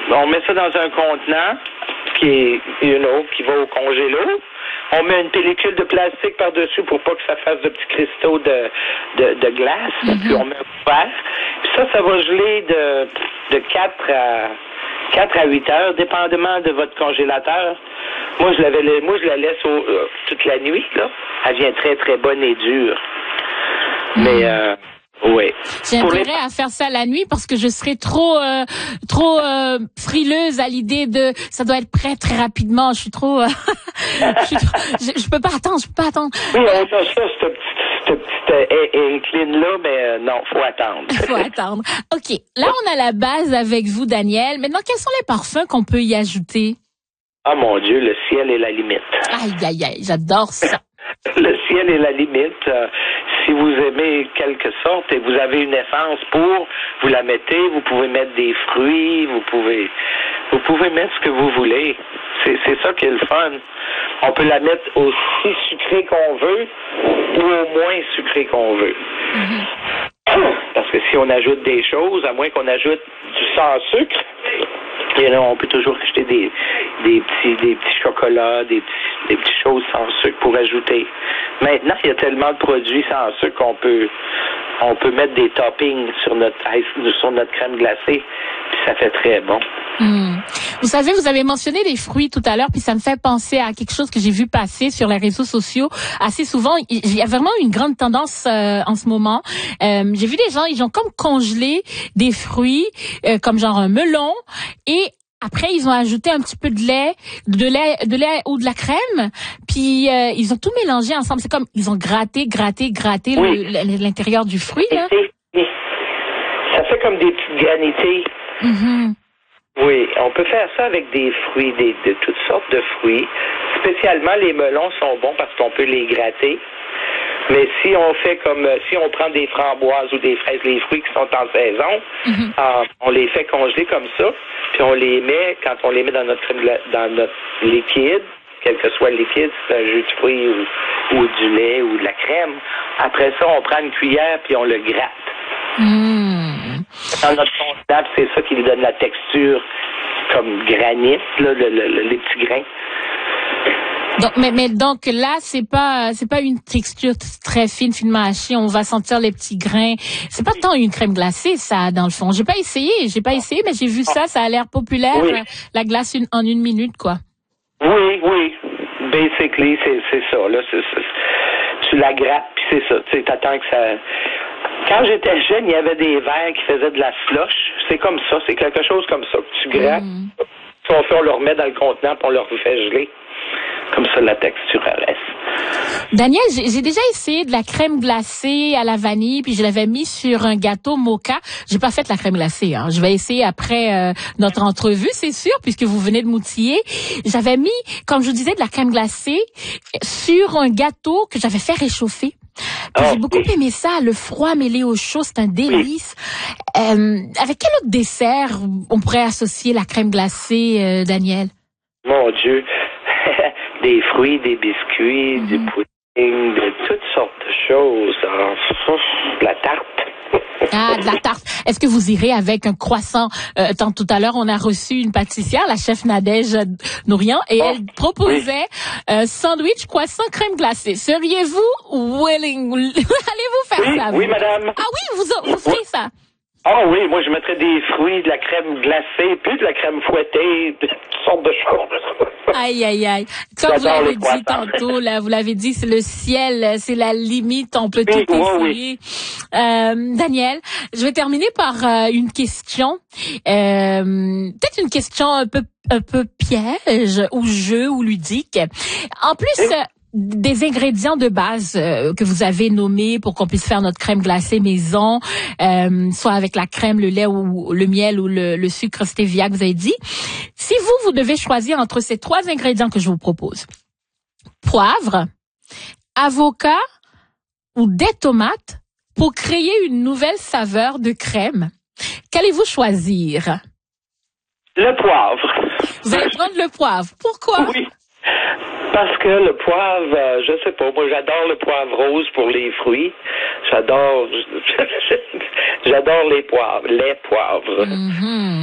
On met ça dans un contenant qui est, qui va au congélo. On met une pellicule de plastique par-dessus pour pas que ça fasse de petits cristaux de glace. Puis on met un couvert. Puis ça va geler de 4 à 8 heures, dépendamment de votre congélateur. Moi, je la laisse toute la nuit, là. Elle vient très, très bonne et dure. Mais, oui. J'ai intérêt à faire ça la nuit parce que je serais trop frileuse à l'idée de ça doit être prêt très rapidement. Je suis trop, je peux pas attendre. Oui, on a ça, cette petite incline-là, mais non, faut attendre. Faut attendre. OK. Là, on a la base avec vous, Daniel. Maintenant, quels sont les parfums qu'on peut y ajouter? Ah, mon Dieu, le ciel est la limite. Aïe, j'adore ça. Le ciel est la limite. Si vous aimez quelque sorte et vous avez une essence vous la mettez, vous pouvez mettre des fruits, vous pouvez mettre ce que vous voulez. C'est ça qui est le fun. On peut la mettre aussi sucrée qu'on veut ou au moins sucrée qu'on veut. Parce que si on ajoute des choses, à moins qu'on ajoute du sans sucre, et là, on peut toujours acheter des petits chocolats, des petites choses sans sucre pour ajouter. Maintenant, il y a tellement de produits sans sucre qu'on peut mettre des toppings sur notre crème glacée, puis ça fait très bon. Vous savez, vous avez mentionné les fruits tout à l'heure, puis ça me fait penser à quelque chose que j'ai vu passer sur les réseaux sociaux assez souvent. Il y a vraiment une grande tendance en ce moment. J'ai vu des gens, ils ont comme congelé des fruits, comme genre un melon, et après, ils ont ajouté un petit peu de lait ou de la crème, puis ils ont tout mélangé ensemble. C'est comme, ils ont gratté l'intérieur du fruit, là. Ça fait comme des petites granités. Oui, on peut faire ça avec des fruits, de toutes sortes de fruits. Spécialement, les melons sont bons parce qu'on peut les gratter. Mais si on fait si on prend des framboises ou des fraises, les fruits qui sont en saison, on les fait congeler comme ça, puis on les met, quand on les met dans notre liquide, quel que soit le liquide, si c'est un jus de fruits ou du lait ou de la crème, après ça, on prend une cuillère puis on le gratte. Dans notre contenant, c'est ça qui lui donne la texture comme granit, là, les petits grains. Donc, mais donc là, c'est pas une texture très finement hachée. On va sentir les petits grains. C'est pas tant une crème glacée, ça, dans le fond. J'ai pas essayé, mais j'ai vu ça. Ça a l'air populaire. Oui. La glace en 1 minute, quoi. Oui. Basically, c'est ça. Là, tu la grattes, puis c'est ça. Tu t'attends que ça. Quand j'étais jeune, il y avait des verres qui faisaient de la slush. C'est comme ça. C'est quelque chose comme ça que tu grattes. On le remet dans le contenant, puis on le refait geler. Comme ça, la texture reste. Daniel, j'ai déjà essayé de la crème glacée à la vanille, puis je l'avais mis sur un gâteau mocha. J'ai pas fait la crème glacée, hein. Je vais essayer après notre entrevue, c'est sûr, puisque vous venez de m'outiller. J'avais mis, comme je vous disais, de la crème glacée sur un gâteau que j'avais fait réchauffer. J'ai beaucoup aimé ça, le froid mêlé au chaud, c'est un délice. Avec quel autre dessert on pourrait associer la crème glacée, Daniel? Mon Dieu, des fruits, des biscuits, du pudding, de toutes sortes de choses. De la tarte. Ah, de la tarte. Est-ce que vous irez avec un croissant? Tout à l'heure, on a reçu une pâtissière, la chef Nadège Nourian, et elle proposait sandwich, croissant, crème glacée. Seriez-vous willing? Allez-vous faire ça? Oui, madame. Ah oui, vous ferez ça? Ah oui, moi je mettrais des fruits, de la crème glacée, puis de la crème fouettée, de toutes sortes de choses. Aïe. Comme vous l'avez dit tantôt, là, vous l'avez dit, c'est le ciel, c'est la limite, on peut tout essayer. Daniel, je vais terminer par une question. Peut-être une question un peu piège, ou jeu, ou ludique. En plus, des ingrédients de base que vous avez nommés pour qu'on puisse faire notre crème glacée maison, soit avec la crème, le lait ou le miel ou le sucre stevia que vous avez dit. Si vous devez choisir entre ces 3 ingrédients que je vous propose, poivre, avocat ou des tomates pour créer une nouvelle saveur de crème, qu'allez-vous choisir? Le poivre. Vous allez prendre le poivre. Pourquoi? Oui. Parce que le poivre, je sais pas, moi j'adore le poivre rose pour les fruits. J'adore les poivres.